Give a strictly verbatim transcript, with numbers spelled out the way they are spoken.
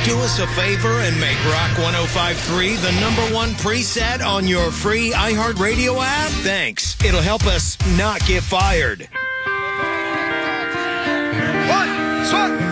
do us a favor and make Rock one oh five point three the number one preset on your free iHeartRadio app? Thanks. It'll help us not get fired. One, one.